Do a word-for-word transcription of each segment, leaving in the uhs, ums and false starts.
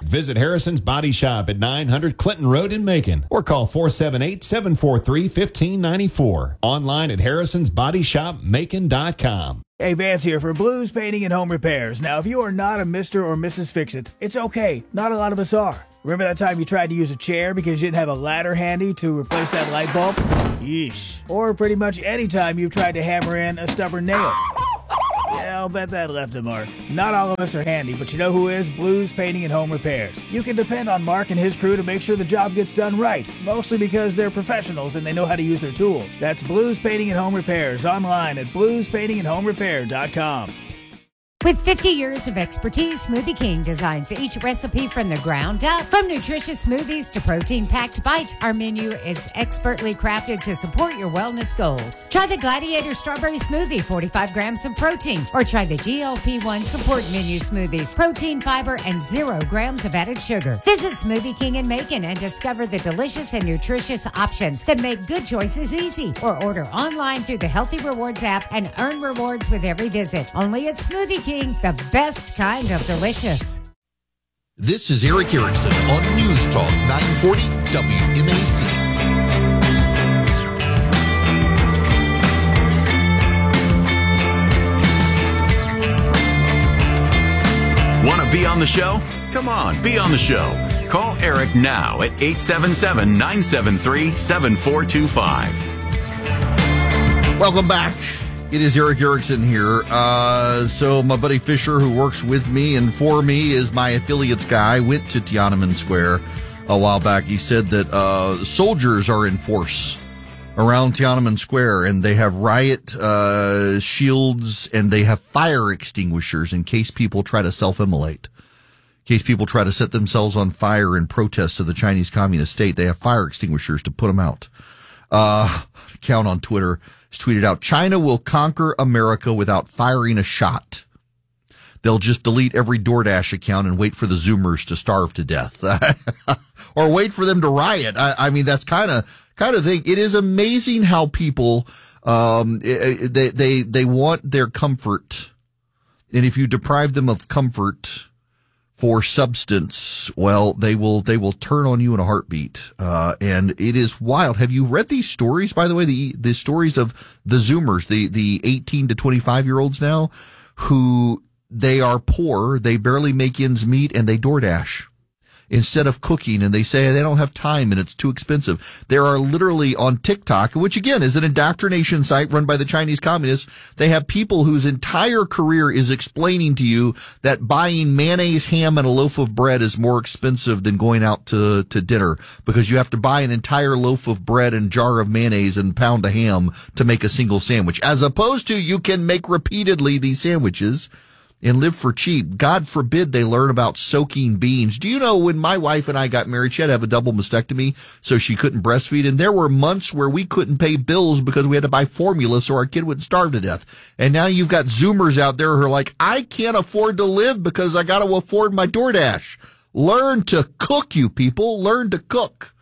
Visit Harrison's Body Shop at nine hundred Clinton Road in Macon or call four seven eight, seven four three, one five nine four. Online at harrisons body shop macon dot com. Hey, Vance here for Blues Painting and Home Repairs. Now, if you are not a Mister or Missus Fix-It, it's okay. Not a lot of us are. Remember that time you tried to use a chair because you didn't have a ladder handy to replace that light bulb? Yeesh. Or pretty much any time you've tried to hammer in a stubborn nail. Yeah, I'll bet that left a mark. Not all of us are handy, but you know who is? Blues Painting and Home Repairs. You can depend on Mark and his crew to make sure the job gets done right, mostly because they're professionals and they know how to use their tools. That's Blues Painting and Home Repairs, online at blues painting and home repair dot com. With fifty years of expertise, Smoothie King designs each recipe from the ground up. From nutritious smoothies to protein-packed bites, our menu is expertly crafted to support your wellness goals. Try the Gladiator Strawberry Smoothie, forty-five grams of protein, or try the G L P one Support Menu Smoothies, protein, fiber, and zero grams of added sugar. Visit Smoothie King in Macon and discover the delicious and nutritious options that make good choices easy. Or order online through the Healthy Rewards app and earn rewards with every visit. Only at Smoothie King. The best kind of delicious. This is Eric Erickson on News Talk nine forty W M A C. Want to be on the show? Come on, be on the show. Call Eric now at eight seven seven, nine seven three, seven four two five. Welcome back. It is Eric Erickson here. Uh, so my buddy Fisher, who works with me and for me, is my affiliates guy, went to Tiananmen Square a while back. He said that uh, soldiers are in force around Tiananmen Square, and they have riot uh, shields, and they have fire extinguishers in case people try to self-immolate. In case people try to set themselves on fire in protest of the Chinese Communist state, they have fire extinguishers to put them out. Uh, account on Twitter has tweeted out, China will conquer America without firing a shot. They'll just delete every DoorDash account and wait for the Zoomers to starve to death. Or wait for them to riot. I, I mean, that's kind of, kind of thing. It is amazing how people, um, they, they, they want their comfort. And if you deprive them of comfort for substance, well, they will, they will turn on you in a heartbeat. Uh, and it is wild. Have you read these stories, by the way, the, the stories of the Zoomers, the, the eighteen to twenty-five year olds now, who they are poor, they barely make ends meet, and they DoorDash instead of cooking, and they say they don't have time and it's too expensive. There are literally on TikTok, which again is an indoctrination site run by the Chinese communists, they have people whose entire career is explaining to you that buying mayonnaise, ham, and a loaf of bread is more expensive than going out to, to dinner, because you have to buy an entire loaf of bread and jar of mayonnaise and pound of ham to make a single sandwich, as opposed to you can make repeatedly these sandwiches and live for cheap. God forbid they learn about soaking beans. Do you know when my wife and I got married, she had to have a double mastectomy so she couldn't breastfeed. And there were months where we couldn't pay bills because we had to buy formula so our kid wouldn't starve to death. And now you've got Zoomers out there who are like, I can't afford to live because I got to afford my DoorDash. Learn to cook, you people. Learn to cook.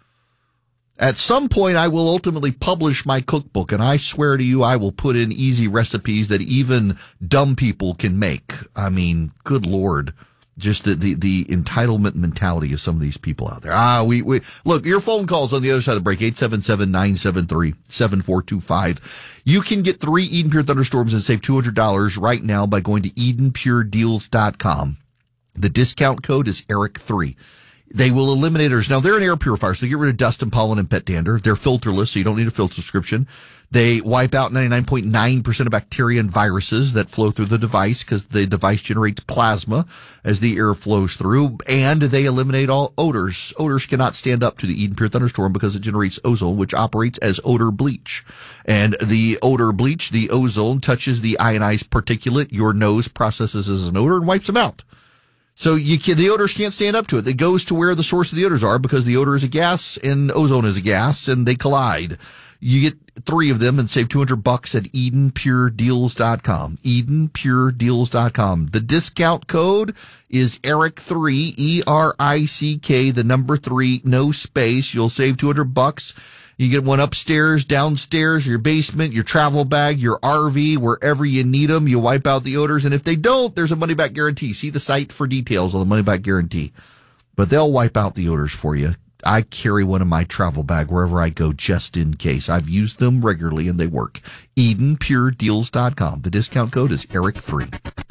At some point, I will ultimately publish my cookbook, and I swear to you, I will put in easy recipes that even dumb people can make. I mean, good Lord, just the, the, the entitlement mentality of some of these people out there. Ah, we, we, look, your phone calls on the other side of the break, eight seven seven, nine seven three, seven four two five. You can get three Eden Pure Thunderstorms and save two hundred dollars right now by going to eden pure deals dot com. The discount code is Eric three. They will eliminate ours. Now, they're an air purifier, so they get rid of dust and pollen and pet dander. They're filterless, so you don't need a filter subscription. They wipe out ninety-nine point nine percent of bacteria and viruses that flow through the device, because the device generates plasma as the air flows through, and they eliminate all odors. Odors cannot stand up to the Eden Pure Thunderstorm because it generates ozone, which operates as odor bleach. And the odor bleach, the ozone, touches the ionized particulate your nose processes as an odor and wipes them out. So you can, the odors can't stand up to it. It goes to where the source of the odors are, because the odor is a gas and ozone is a gas, and they collide. You get three of them and save two hundred bucks at eden pure deals dot com. eden pure deals dot com. The discount code is Eric three, E R I C K, the number three, no space. You'll save two hundred bucks. You get one upstairs, downstairs, your basement, your travel bag, your R V, wherever you need them. You wipe out the odors. And if they don't, there's a money-back guarantee. See the site for details on the money-back guarantee. but they'll wipe out the odors for you. I carry one in my travel bag wherever I go just in case. I've used them regularly and they work. Eden Pure Deals dot com. The discount code is Eric three.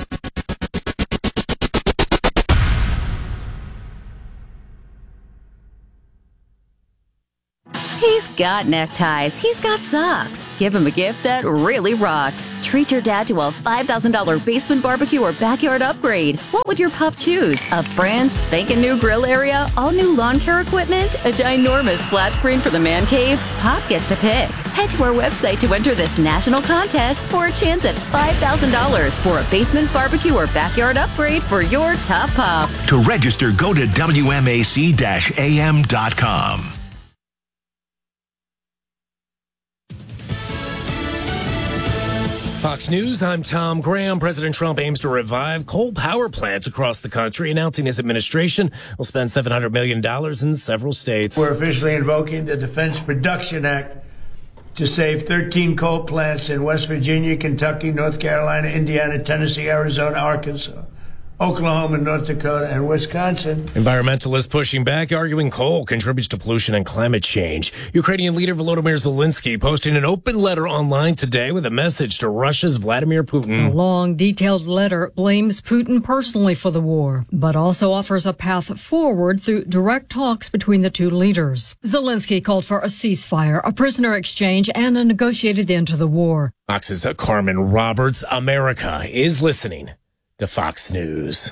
He's got neckties. He's got socks. Give him a gift that really rocks. Treat your dad to a five thousand dollars basement barbecue or backyard upgrade. What would your pup choose? A brand spanking new grill area? All new lawn care equipment? A ginormous flat screen for the man cave? Pop gets to pick. Head to our website to enter this national contest for a chance at five thousand dollars for a basement barbecue or backyard upgrade for your top pup. To register, go to W M A C A M dot com. Fox News, I'm Tom Graham. President Trump aims to revive coal power plants across the country, announcing his administration will spend seven hundred million dollars in several states. We're officially invoking the Defense Production Act to save thirteen coal plants in West Virginia, Kentucky, North Carolina, Indiana, Tennessee, Arizona, Arkansas, Oklahoma, North Dakota, and Wisconsin. Environmentalists pushing back, arguing coal contributes to pollution and climate change. Ukrainian leader Volodymyr Zelensky posting an open letter online today with a message to Russia's Vladimir Putin. A long, detailed letter blames Putin personally for the war, but also offers a path forward through direct talks between the two leaders. Zelensky called for a ceasefire, a prisoner exchange, and a negotiated end to the war. Fox's Carmen Roberts. America is listening to Fox News.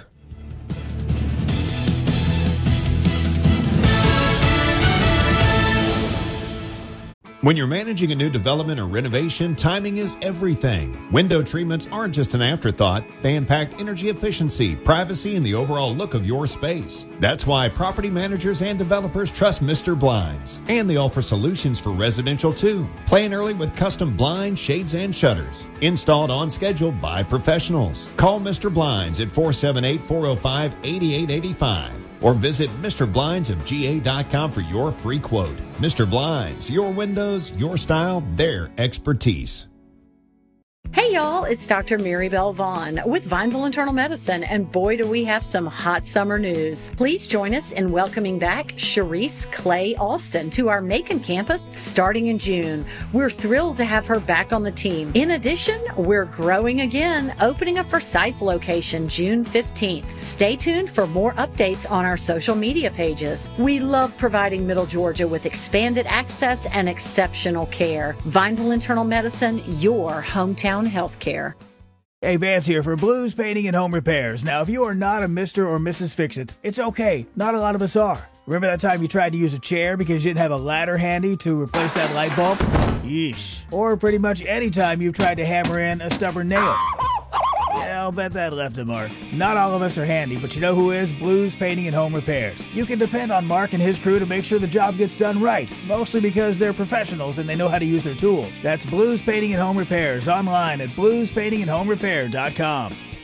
When you're managing a new development or renovation, timing is everything. Window treatments aren't just an afterthought. They impact energy efficiency, privacy, and the overall look of your space. That's why property managers and developers trust Mister Blinds. And they offer solutions for residential too. Plan early with custom blinds, shades, and shutters. Installed on schedule by professionals. Call Mister Blinds at four seven eight, four oh five, eight eight eight five. Or visit Mister Blinds of G A dot com for your free quote. Mister Blinds, your windows, your style, their expertise. Hey y'all, it's Doctor Mary Bell Vaughn with Vineville Internal Medicine, and boy do we have some hot summer news. Please join us in welcoming back Sharice Clay Alston to our Macon campus starting in June. We're thrilled to have her back on the team. In addition, we're growing again, opening a Forsyth location June fifteenth. Stay tuned for more updates on our social media pages. We love providing Middle Georgia with expanded access and exceptional care. Vineville Internal Medicine, your hometown healthcare. Hey, Vance here for Blues Painting and Home Repairs. Now, if you are not a Mister or Missus Fix-It, it's okay. Not a lot of us are. Remember that time you tried to use a chair because you didn't have a ladder handy to replace that light bulb? Yeesh. Or pretty much any time you've tried to hammer in a stubborn nail. Yeah, I'll bet that left a mark. Not all of us are handy, but you know who is? Blues Painting and Home Repairs. You can depend on Mark and his crew to make sure the job gets done right, mostly because they're professionals and they know how to use their tools. That's Blues Painting and Home Repairs, online at blues painting and home repair dot com.